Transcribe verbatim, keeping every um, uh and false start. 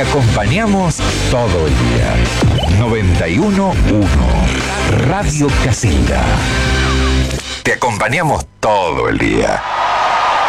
Te acompañamos todo el día. noventa y uno punto uno Radio Casita. Te acompañamos todo el día.